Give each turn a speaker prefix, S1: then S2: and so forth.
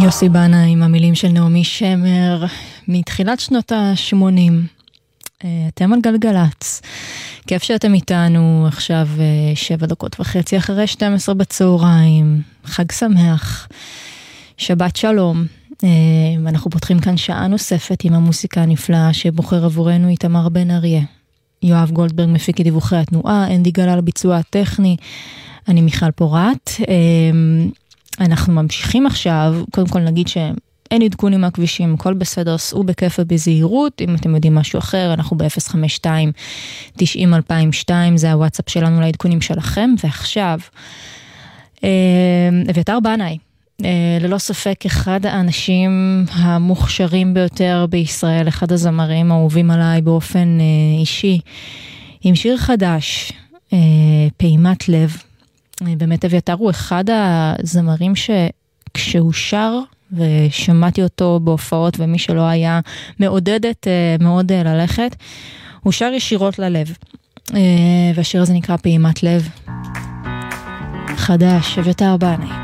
S1: יוסי בנה עם המילים של נעמי שמר מתחילת שנות ה-80. אתם על גלגלץ. כיף שאתם איתנו עכשיו 7:30 אחרי 12 בצהריים. חג שמח. שבת שלום. אנחנו פותחים כאן שעה נוספת עם המוסיקה הנפלאה שבוחר עבורנו איתמר בן אריה. יואב גולדברג מפיק את דיווחי התנועה, אנדי גלל ביצוע הטכני. אני מיכל פורט. אנחנו ממשיכים עכשיו, קודם כל נגיד שאין עדכונים מהכבישים, הכל בסדר, סעו בכיף ובזהירות, אם אתם יודעים משהו אחר, אנחנו ב-052-90-2002, זה הוואטסאפ שלנו לעדכונים שלכם, ועכשיו, אביתר בנאי, ללא ספק אחד האנשים המוכשרים ביותר בישראל, אחד הזמרים האהובים עליי באופן אישי, עם שיר חדש, פעימת לב, באמת אביתר הוא אחד הזמרים שכשהוא שר, ושמעתי אותו בהופעות, ומי שלא היה מעודדת מאוד ללכת, הוא שר ישירות ללב. והשיר הזה נקרא פעימת לב. חדש, אביתר בנאי.